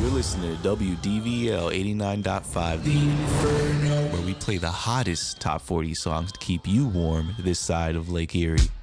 You're listening to WDVL 89.5, where we play the hottest top 40 songs to keep you warm this side of Lake Erie.